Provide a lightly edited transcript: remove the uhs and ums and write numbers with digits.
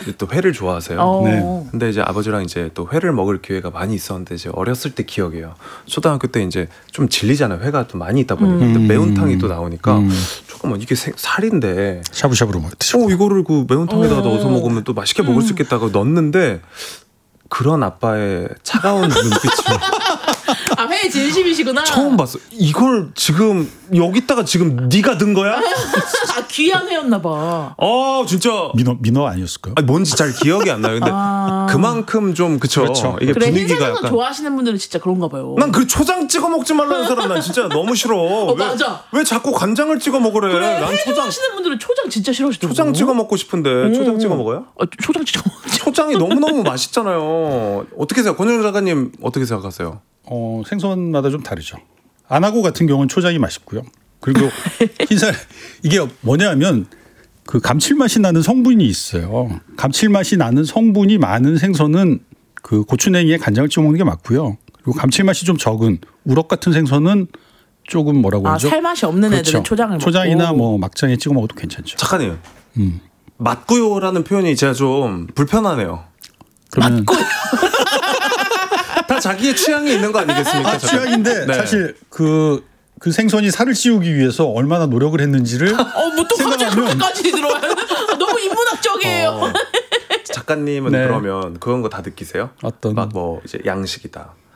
또 회를 좋아하세요. 네. 근데 이제 아버지랑 이제 또 회를 먹을 기회가 많이 있었는데 이제 어렸을 때 기억이에요. 초등학교 때 이제 좀 질리잖아요. 회가 또 많이 있다 보니까 또 매운탕이 또 나오니까 잠깐만 이게 살인데 샤브샤브로 드시고. 이거를 그 매운탕에다가 넣어서 먹으면 또 맛있게 먹을 수 있겠다고 넣었는데 그런 아빠의 차가운 눈빛을 아, 회에 진심이시구나. 처음 봤어. 이걸 지금 여기다가 지금 네가 든 거야? 아, 귀한 회였나 봐. 진짜 민어 아니었을까요? 아니, 뭔지 잘 기억이 안 나요. 근데 그만큼 좀 그쵸. 이게 그래, 분위기가 흰색은 약간 좋아하시는 분들은 진짜 그런가 봐요. 난 그 초장 찍어 먹지 말라는 사람 난 진짜 너무 싫어. 맞아. 왜 자꾸 간장을 찍어 먹으래? 그래, 난 회 초장 좋아하시는 분들은 초장 진짜 싫어하시더라고. 초장 찍어 먹고 싶은데 초장 찍어 먹어요? 초장 찍어 먹지. 초장이 너무너무 맛있잖아요. 어떻게 생각해요? 권영준 작가님 어떻게 생각하세요? 생선마다 좀 다르죠. 안하고 같은 경우는 초장이 맛있고요. 그리고 흰살 이게 뭐냐면 그 감칠맛이 나는 성분이 있어요. 감칠맛이 나는 성분이 많은 생선은 그 고추냉이에 간장을 찍어 먹는 게 맞고요. 그리고 감칠맛이 좀 적은 우럭 같은 생선은 조금 뭐라고 하죠? 살맛이 없는 그렇죠. 애들은 초장을 먹고. 초장이나 뭐 막장에 찍어 먹어도 괜찮죠. 작가님 맞고요라는 표현이 제가 좀 불편하네요. 그러면 다 자기의 취향이 있는 거 아니겠습니까? 취향인데 네. 사실 그 생선이 살을 찌우기 위해서 얼마나 노력을 했는지를 뭐 또 갑자기 그렇게까지 들어와요. 너무 인문학적이에요. 작가님은 네. 그러면 그런 거 다 느끼세요? 어떤? 막 뭐 이제 양식이다.